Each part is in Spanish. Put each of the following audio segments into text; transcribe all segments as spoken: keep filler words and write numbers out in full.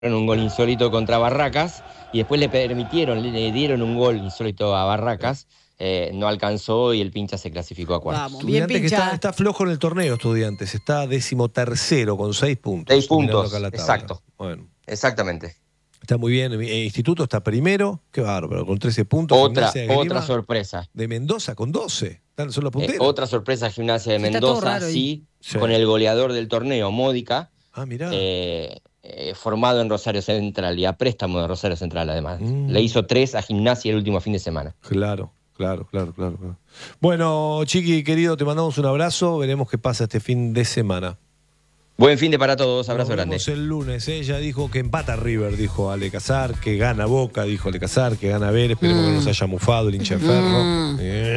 un gol insólito contra Barracas y después le permitieron, le dieron un gol insólito a Barracas, eh, no alcanzó y el Pincha se clasificó a cuartos. Vamos, bien, Estudiantes que está, está flojo en el torneo, Estudiantes, está decimotercero con seis puntos. Seis puntos, exacto. Bueno. Exactamente. Está muy bien, el Instituto está primero, qué bárbaro, con trece puntos. Otra, otra sorpresa. De Mendoza con doce, son los punteros. Eh, otra sorpresa, Gimnasia de Mendoza, sí, sí, con el goleador del torneo, Módica. Ah, mirá. Eh, eh, formado en Rosario Central y a préstamo de Rosario Central, además. Mm. Le hizo tres a Gimnasia el último fin de semana. Claro, claro, claro, claro. claro. Bueno, Chiqui, querido, te mandamos un abrazo. Veremos qué pasa este fin de semana. Buen fin de para todos, abrazo grande. Nos vemos el lunes, ella dijo que empata River, dijo Ale Casar, que gana Boca, dijo Ale Casar, que gana Vélez, esperemos mm. que no se haya mufado el hincha de Ferro. Mm.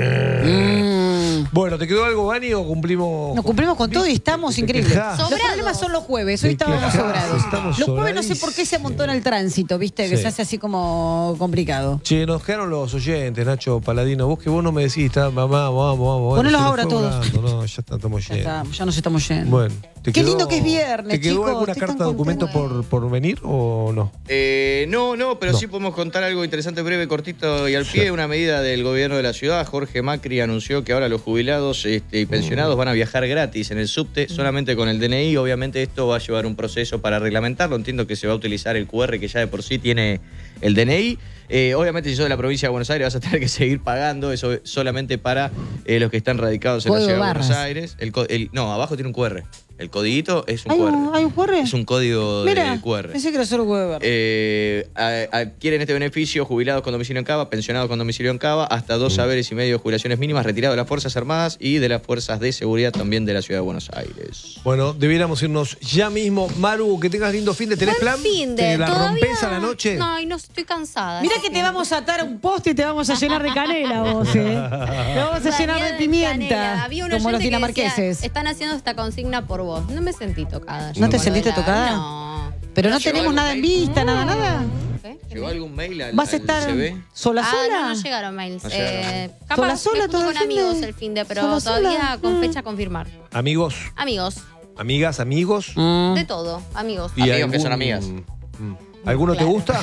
Eh. Mm. Bueno, ¿te quedó algo, Vani, o cumplimos? Nos cumplimos con todo y estamos increíbles. Los problemas son los jueves, hoy estábamos sobrados. Estamos los jueves no sé por qué se amontona el tránsito, viste, que sí. se hace así como complicado. Che, nos quedaron los oyentes, Nacho Paladino, vos que vos no me decís, está, mamá, vamos, vamos. Ponelos ahora todos. Volando. No, ya estamos ya, llenos. está, ya nos estamos yendo. Bueno. Qué quedó, lindo que es viernes, ¿Te quedó chicos, alguna carta de documento por, por venir o no? Eh, no, no, pero no. sí podemos contar algo interesante, breve, cortito y al pie. Sí. Una medida del gobierno de la ciudad. Jorge Macri anunció que ahora los jubilados este, y pensionados mm. van a viajar gratis en el subte, solamente con el D N I. Obviamente esto va a llevar un proceso para reglamentarlo. Entiendo que se va a utilizar el Q R que ya de por sí tiene el D N I. Eh, obviamente si sos de la provincia de Buenos Aires vas a tener que seguir pagando. Eso solamente para eh, los que están radicados en Código la ciudad barras. de Buenos Aires. El, el, no, abajo tiene un Q R. El codiguito es un ¿Hay Q R. Un, ¿Hay un Q R? Es un código Mira, de Q R. Pensé que era solo Q R. Eh, adquieren este beneficio jubilados con domicilio en Cava, pensionados con domicilio en Cava, hasta dos saberes y medio de jubilaciones mínimas, retirados de las Fuerzas Armadas y de las Fuerzas de Seguridad también de la Ciudad de Buenos Aires. Bueno, debiéramos irnos ya mismo. Maru, que tengas lindo fin de. ¿Tenés Buen plan? Fin de. ¿Te la ¿Todavía? rompés a la noche? No, no estoy cansada. Mira que te vamos a atar a un poste y te vamos a llenar de canela vos, ¿eh? Te vamos a llenar de pimienta. Había un como los dinamarqueses. Decía, están haciendo esta consigna por vos. No me sentí tocada. ¿No te sentiste la... tocada? No. Pero no tenemos nada en vista, nada, nada. ¿Qué? ¿Llegó algún mail al, ¿Vas a al estar C V? sola ah, sola? No, no llegaron mails. No eh, llegaron. capaz ¿Sola sola me todo junto el con fin de? amigos el fin de, pero ¿Sola todavía sola? con Mm. fecha a confirmar. Amigos, Amigos. amigas, amigos. Mm. De todo, amigos. ¿Y Amigos algún- que son amigas. Mm. ¿Alguno Claro. te gusta?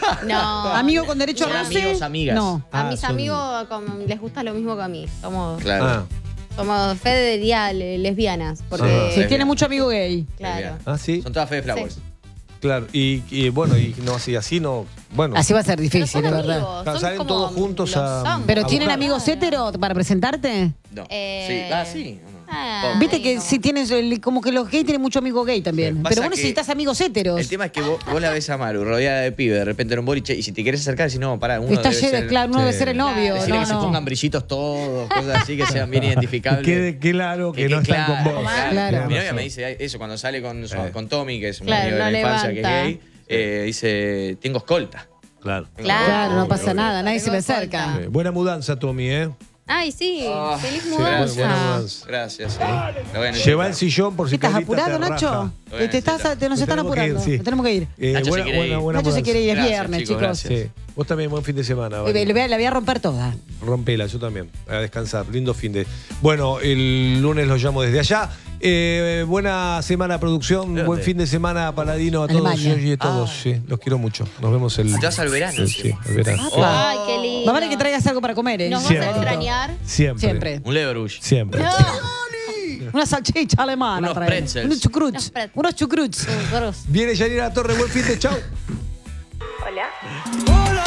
No. ¿Amigo con derecho a No, roce? amigos, amigas. No. A Ah, mis son- amigos como, les gusta lo mismo que a mí. Somos, Claro. Ah, somos fe de día le- lesbianas. Porque, Ah. Si tiene mucho amigo gay. claro. ah, sí. Son todas Fede Flowers. Sí. Claro. Y, y bueno, y no así, así no. Bueno. Así va a ser Pero difícil, son de verdad. amigos, Claro, son salen como todos juntos los a- amos. ¿Pero a tienen buscar. amigos hetero para presentarte? No. Eh, Sí. Ah, sí. ¿o no? Ah, Viste ay, que no. si tienes, el- como que los gays tienen mucho amigo gay también. Sí. Pero Pasa vos que necesitas amigos heteros. El tema es que vos, vos la ves a Maru rodeada de pibes, de repente en un boliche, y si te quieres acercar, decís, no, pará, uno Está debe lleno, ser... claro, uno debe Sí. ser el novio. Decirle No, que se no. pongan brillitos todos, cosas así que sean bien identificables. Que quede claro que, Que- no que están claro, con vos. claro. Claro. Mi novia me dice eso cuando sale con, Eh. con Tommy, que es un Claro, amigo de no la infancia levanta. que es gay, eh, dice, tengo escolta. Claro. Tengo Claro. Claro, no obvio, pasa obvio. nada, nadie se le Tengo acerca. cuenta. Eh, Buena mudanza, Tommy, ¿eh? Ay, sí. Ah, Feliz sí, mudanza. buena mudanza. Gracias. sí. Lo voy a necesitar. Lleva el sillón por si ¿Estás Carlita apurado, te Nacho? raja. Bueno, Te, estás, sí, te- nos Nos están tenemos que ir, apurando. sí. Nos tenemos que ir. Eh, Nacho se buena, quiere buena, ir. buena Nacho se mudanza. quiere ir, es Gracias, viernes, chicos, chicos. gracias. Sí. Vos también, buen fin de semana. Eh, Vale. Le voy, a, la voy a romper toda. Rompela, yo también. A descansar. Lindo fin de. Bueno, el lunes los llamo desde allá. Eh, buena semana, producción. ¿De Buen dónde? fin de semana, Paladino, a todos Alemania. y a todos. Ah. Sí, los quiero mucho. Nos vemos el. Te vas al verano. Sí, sí, el verano. Apa. Ay, qué lindo. Más vale que traigas algo para comer, ¿eh? Nos vas Siempre. a extrañar. Siempre. Siempre. Un Leverbush. Siempre. Una salchicha alemana. Unos trae. pretzels. Unos chucruts. Unos pretzels. Unos chucruts. Gross. Viene Yanira Torre, buen fin de chau. Hola. Hola.